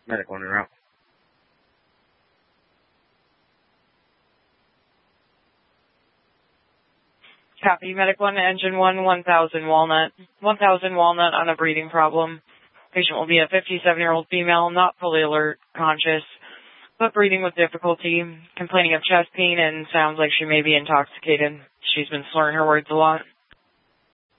Medical en route. Copy. Medical on engine 1000 Walnut. 1000 Walnut on a breathing problem. Patient will be a 57-year-old female, not fully alert, conscious, but breathing with difficulty, complaining of chest pain and sounds like she may be intoxicated. She's been slurring her words a lot.